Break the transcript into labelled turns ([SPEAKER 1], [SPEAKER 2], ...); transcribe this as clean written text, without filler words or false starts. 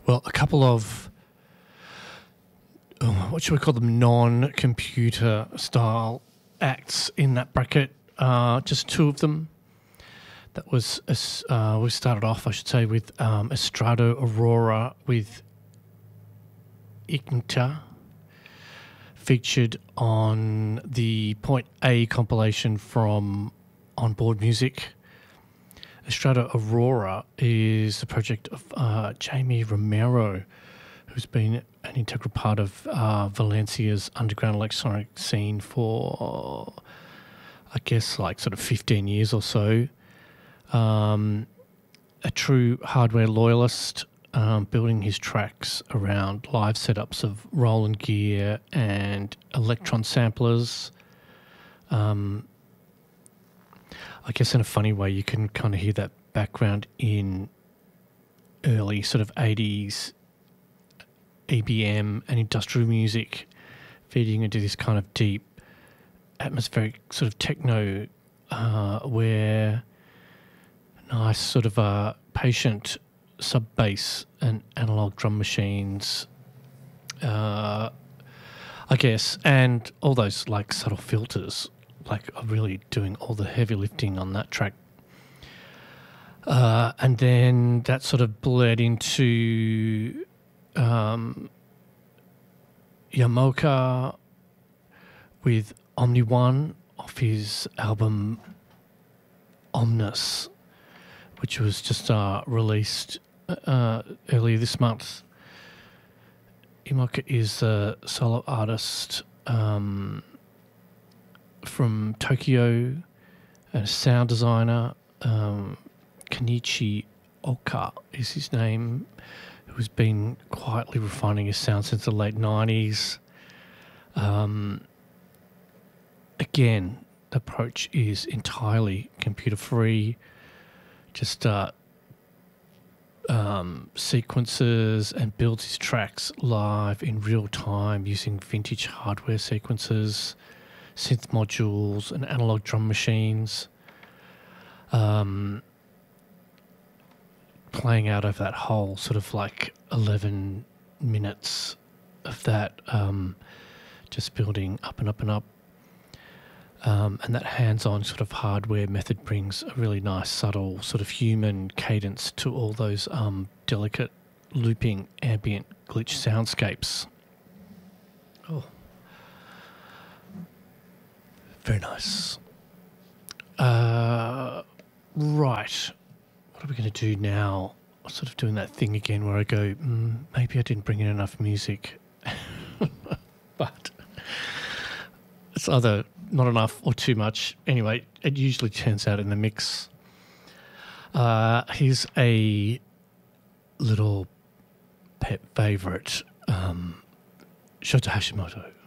[SPEAKER 1] Well, a couple of, what should we call them, non-computer style acts in that bracket. Just two of them. That was, we started off, I should say, with Estrado Aurora with Ignitor, featured on the Point A compilation from Onboard Music. Estrado Aurora is the project of Jamie Romero, who's been an integral part of Valencia's underground electronic scene for, I guess, like sort of 15 years or so. A true hardware loyalist, building his tracks around live setups of Roland gear and Electron samplers. I guess in a funny way, you can kind of hear that background in early sort of 80s EBM and industrial music, feeding into this kind of deep atmospheric sort of techno, where nice sort of patient sub bass and analog drum machines, I guess, and all those like subtle filters like are really doing all the heavy lifting on that track. And then that sort of bled into Yamoka with Omni One off his album Omnis, which was just released earlier this month. Yamoka is a solo artist from Tokyo, a sound designer. Kenichi Oka is his name, who's been quietly refining his sound since the late 90s. Again, the approach is entirely computer-free, just sequences and builds his tracks live in real time using vintage hardware sequences, synth modules and analog drum machines, playing out over that whole sort of like 11 minutes of that, just building up and up and up. And that hands-on sort of hardware method brings a really nice, subtle, sort of human cadence to all those delicate, looping, ambient glitch soundscapes. Oh, very nice. Right. What are we going to do now? I'm sort of doing that thing again where I go, maybe I didn't bring in enough music. But it's either not enough or too much. Anyway, it usually turns out in the mix. Here's a little pet favourite, Shota Hashimoto.